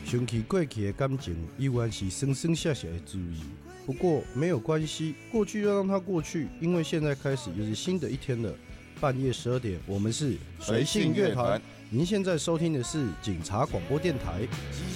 想起过去的感情，依然是生生下下的注意。不过没有关系，过去就让它过去，因为现在开始又是新的一天了。半夜12点，我们是随性乐团。您现在收听的是警察广播电台。